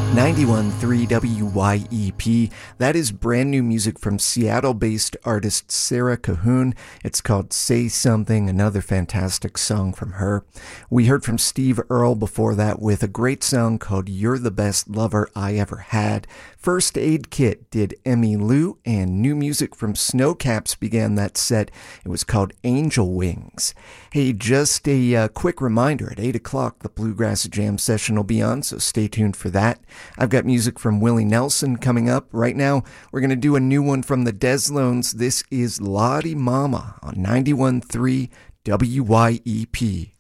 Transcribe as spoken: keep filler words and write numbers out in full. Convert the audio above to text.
ninety-one point three W Y E P. That is brand new music from Seattle-based artist Sarah Cahoon. It's called Say Something, another fantastic song from her. We heard from Steve Earle before that with a great song called You're the Best Lover I Ever Had. First Aid Kit did Emmy Lou, and new music from Snowcaps began that set. It was called Angel Wings. Hey, just a uh, quick reminder, at eight o'clock the Bluegrass Jam session will be on, so stay tuned for that. I've got music from Willie Nelson coming up. Right now, we're going to do a new one from the Deslones. This is Lottie Mama on ninety-one point three W Y E P.